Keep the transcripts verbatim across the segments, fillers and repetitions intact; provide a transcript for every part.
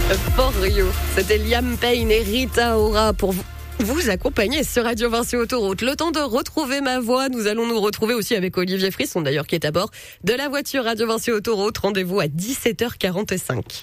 For You. C'était Liam Payne et Rita Ora pour vous. Vous accompagnez sur Radio Vinci Autoroute. Le temps de retrouver ma voix. Nous allons nous retrouver aussi avec Olivier Frisson, d'ailleurs, qui est à bord de la voiture Radio Vinci Autoroute. Rendez-vous à dix-sept heures quarante-cinq.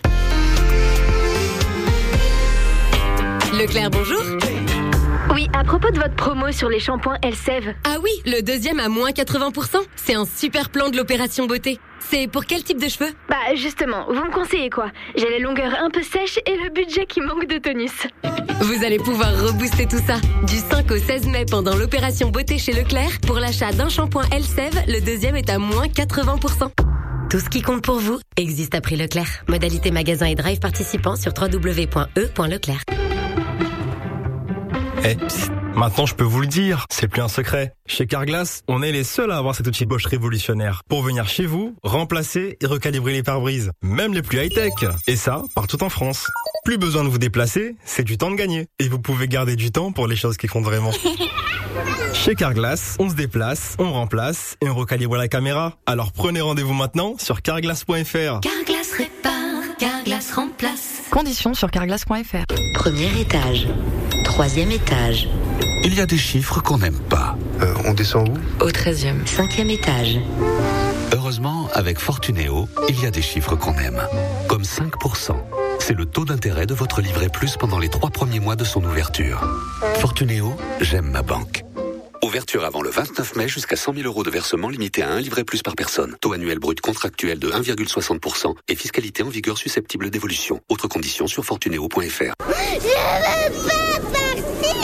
Leclerc, bonjour. Oui, à propos de votre promo sur les shampoings Elseve. Ah oui, le deuxième à moins quatre-vingts pour cent. C'est un super plan de l'opération beauté. C'est pour quel type de cheveux? Bah justement, vous me conseillez quoi? J'ai les longueurs un peu sèches et le budget qui manque de tonus. Vous allez pouvoir rebooster tout ça. Du cinq au seize mai pendant l'opération beauté chez Leclerc, pour l'achat d'un shampoing Elseve, le deuxième est à moins quatre-vingts pour cent. Tout ce qui compte pour vous existe à prix Leclerc. Modalité magasin et drive participant sur w w w point e point leclerc. Eh, psst, maintenant je peux vous le dire, c'est plus un secret. Chez Carglass, on est les seuls à avoir cet outil Bosch révolutionnaire pour venir chez vous, remplacer et recalibrer les pare-brises, même les plus high-tech. Et ça, partout en France. Plus besoin de vous déplacer, c'est du temps de gagner. Et vous pouvez garder du temps pour les choses qui comptent vraiment. Chez Carglass, on se déplace, on remplace et on recalibre la caméra. Alors prenez rendez-vous maintenant sur carglass point f r. Carglass répare, Carglass remplace. Conditions sur carglass point f r. Premier étage, troisième étage. Il y a des chiffres qu'on n'aime pas. Euh, on descend où? Au treizième. Cinquième étage. Heureusement, avec Fortunéo, il y a des chiffres qu'on aime. Comme cinq pour cent. C'est le taux d'intérêt de votre livret plus pendant les trois premiers mois de son ouverture. Fortunéo, j'aime ma banque. Ouverture avant le vingt-neuf mai jusqu'à cent mille euros de versement limité à un livret plus par personne. Taux annuel brut contractuel de un virgule soixante pour cent et fiscalité en vigueur susceptible d'évolution. Autres conditions sur fortunéo point f r. Je veux pas partir.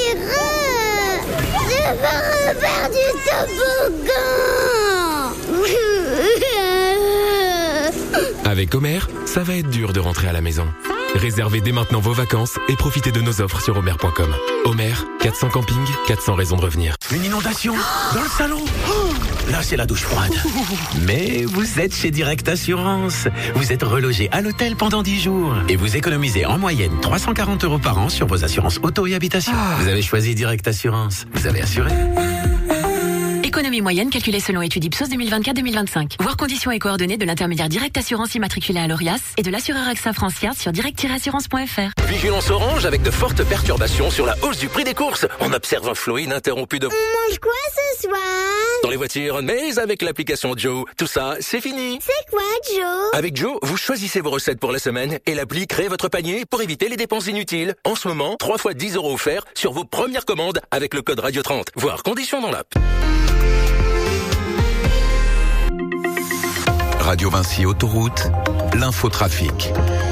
Je veux refaire du toboggan. Avec Homer, ça va être dur de rentrer à la maison. Réservez dès maintenant vos vacances et profitez de nos offres sur homer point com. Homer, quatre cents campings, quatre cents raisons de revenir. Une inondation dans le salon. Oh, là, c'est la douche froide. Mais vous êtes chez Direct Assurance. Vous êtes relogé à l'hôtel pendant dix jours. Et vous économisez en moyenne trois cent quarante euros par an sur vos assurances auto et habitation. Ah. Vous avez choisi Direct Assurance. Vous avez assuré. Économie moyenne calculée selon étude Ipsos deux mille vingt-quatre deux mille vingt-cinq. Voir conditions et coordonnées de l'intermédiaire Direct Assurance immatriculé à l'Orias et de l'assureur AXA Francia sur direct tiret assurance point f r. Vigilance orange avec de fortes perturbations sur la hausse du prix des courses. On observe un flot ininterrompu de... On mange quoi ce soir? Dans les voitures, mais avec l'application Joe. Tout ça, c'est fini. C'est quoi Joe? Avec Joe, vous choisissez vos recettes pour la semaine et l'appli crée votre panier pour éviter les dépenses inutiles. En ce moment, trois fois dix euros offerts sur vos premières commandes avec le code Radio trente. Voir conditions dans l'app. Radio Vinci Autoroute, l'infotrafic.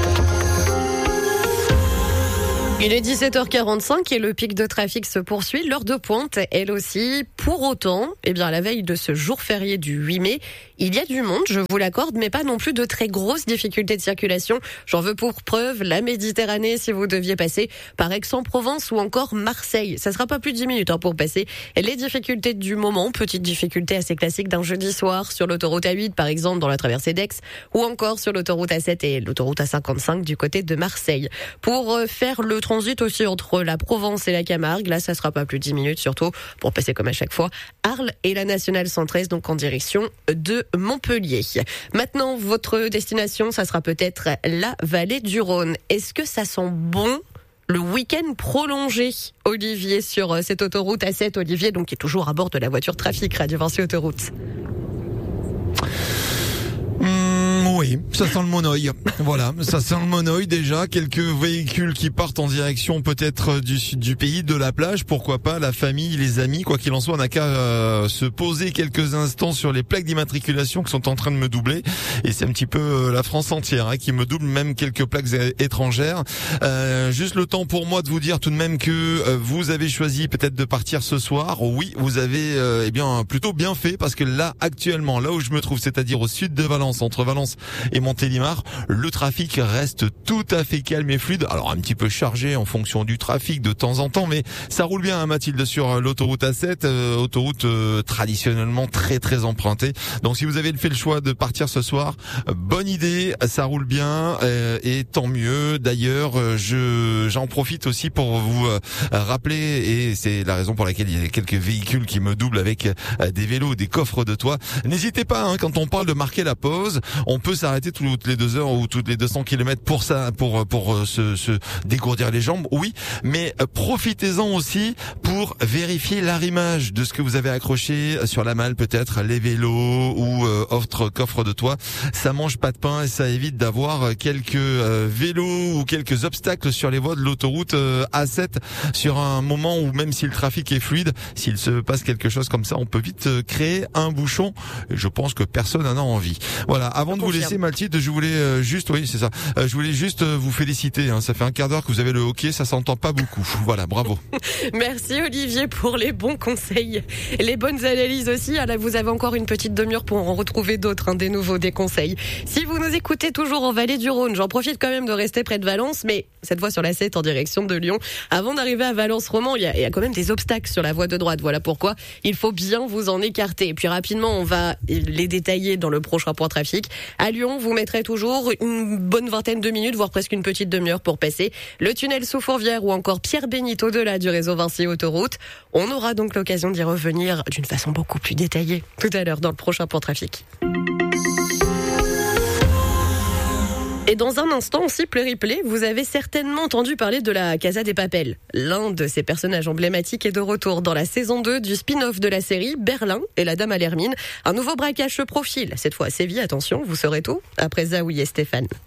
Il est dix-sept heures quarante-cinq et le pic de trafic se poursuit. L'heure de pointe, elle aussi. Pour autant, eh bien, à la veille de ce jour férié du huit mai, il y a du monde, je vous l'accorde, mais pas non plus de très grosses difficultés de circulation. J'en veux pour preuve la Méditerranée si vous deviez passer par Aix-en-Provence ou encore Marseille. Ça sera pas plus de dix minutes hein, pour passer. Les difficultés du moment, petites difficultés assez classiques d'un jeudi soir sur l'autoroute A huit, par exemple, dans la traversée d'Aix, ou encore sur l'autoroute A sept et l'autoroute A cinquante-cinq du côté de Marseille. Pour faire le transit aussi entre la Provence et la Camargue, là ça sera pas plus de dix minutes, surtout pour passer comme à chaque fois Arles et la Nationale cent treize, donc en direction de Montpellier. Maintenant, votre destination, ça sera peut-être la vallée du Rhône. Est-ce que ça sent bon le week-end prolongé, Olivier, sur cette autoroute A sept? Olivier, donc, qui est toujours à bord de la voiture trafic Radio Vinci Autoroute. Oui, ça sent le monoeil. Voilà, ça sent le monoeil déjà. Quelques véhicules qui partent en direction peut-être du sud du pays, de la plage. Pourquoi pas la famille, les amis. Quoi qu'il en soit, on n'a qu'à euh, se poser quelques instants sur les plaques d'immatriculation qui sont en train de me doubler. Et c'est un petit peu euh, la France entière hein, qui me double, même quelques plaques étrangères. Euh, juste le temps pour moi de vous dire tout de même que euh, vous avez choisi peut-être de partir ce soir. Oui, vous avez euh, eh bien plutôt bien fait parce que là, actuellement, là où je me trouve, c'est-à-dire au sud de Valence, entre Valence et Montélimar, le trafic reste tout à fait calme et fluide. Alors un petit peu chargé en fonction du trafic de temps en temps, mais ça roule bien hein, Mathilde sur l'autoroute A sept, euh, autoroute euh, traditionnellement très très empruntée. Donc si vous avez fait le choix de partir ce soir, euh, bonne idée, ça roule bien euh, et tant mieux. D'ailleurs, euh, je j'en profite aussi pour vous euh, rappeler, et c'est la raison pour laquelle il y a quelques véhicules qui me doublent avec euh, des vélos, des coffres de toit. N'hésitez pas hein, quand on parle de marquer la pause, on peut s'arrêter s'arrêter toutes les deux heures ou toutes les deux cents kilomètres pour ça, pour pour euh, se, se dégourdir les jambes. Oui, mais euh, profitez-en aussi pour vérifier l'arrimage de ce que vous avez accroché sur la malle, peut-être les vélos ou euh, autre coffre de toit. Ça mange pas de pain et ça évite d'avoir quelques euh, vélos ou quelques obstacles sur les voies de l'autoroute euh, A sept sur un moment où même si le trafic est fluide, s'il se passe quelque chose comme ça, on peut vite euh, créer un bouchon. Et je pense que personne n'en a envie. Voilà. Avant je de confirme. Vous laisser, Mathilde, je voulais euh, juste, oui, c'est ça. Euh, je voulais juste euh, vous féliciter. Hein. Ça fait un quart d'heure que vous avez le hockey, ça s'entend pas beaucoup. Voilà, bravo. Merci Olivier pour les bons conseils, les bonnes analyses aussi. Ah, là, vous avez encore une petite demi-heure pour en retrouver d'autres, hein, des nouveaux, des conseils. Si vous nous écoutez toujours en Vallée du Rhône, j'en profite quand même de rester près de Valence, mais cette fois sur la sept en direction de Lyon. Avant d'arriver à Valence-Romand, il y a, il y a quand même des obstacles sur la voie de droite. Voilà pourquoi il faut bien vous en écarter. Et puis rapidement, on va les détailler dans le prochain point trafic. À Lyon, vous mettrez toujours une bonne vingtaine de minutes, voire presque une petite demi-heure pour passer le tunnel sous Fourvière ou encore Pierre-Bénite au-delà du réseau Vinci Autoroute. On aura donc l'occasion d'y revenir d'une façon beaucoup plus détaillée tout à l'heure dans le prochain point trafic. Et dans un instant aussi, Play-Replay, vous avez certainement entendu parler de la Casa des Papel. L'un de ces personnages emblématiques est de retour dans la saison deux du spin-off de la série Berlin et la Dame à l'Hermine. Un nouveau braquage se profile, cette fois à Séville, attention, vous saurez tout, après Zaoui et Stéphane.